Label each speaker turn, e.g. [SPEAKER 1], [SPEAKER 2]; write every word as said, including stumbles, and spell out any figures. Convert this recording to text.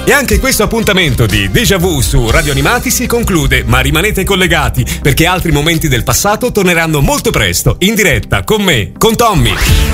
[SPEAKER 1] E anche questo appuntamento di Déjà Vu su Radio Animati si conclude, ma rimanete collegati perché altri momenti del passato torneranno molto presto, in diretta, con me, con Tommy.